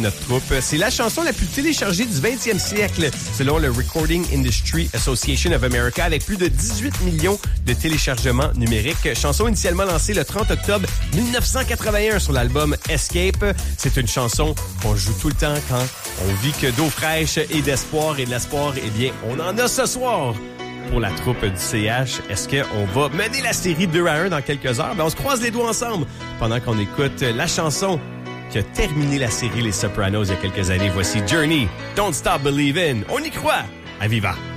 Notre troupe, c'est la chanson la plus téléchargée du 20e siècle, selon le Recording Industry Association of America, avec plus de 18 millions de téléchargements numériques. Chanson initialement lancée le 30 octobre 1981 sur l'album Escape. C'est une chanson qu'on joue tout le temps quand on vit que d'eau fraîche et d'espoir. Et de l'espoir, eh bien, on en a ce soir. Pour la troupe du CH, est-ce qu'on va mener la série 2-1 dans quelques heures? Ben, on se croise les doigts ensemble pendant qu'on écoute la chanson qui a terminé la série Les Sopranos il y a quelques années. Voici Journey, Don't Stop Believin'. On y croit! À Viva!